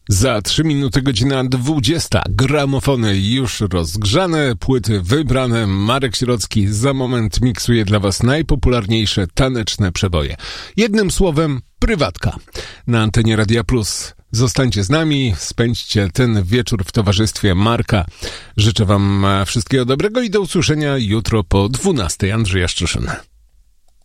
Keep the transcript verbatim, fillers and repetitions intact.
Za trzy minuty godzina dwudziesta. Gramofony już rozgrzane, płyty wybrane. Marek Sierocki za moment miksuje dla was najpopularniejsze taneczne przeboje. Jednym słowem, prywatka. Na antenie Radia Plus. Zostańcie z nami, spędźcie ten wieczór w towarzystwie Marka. Życzę wam wszystkiego dobrego i do usłyszenia jutro po dwunastej. Andrzej Jaszczyszyna.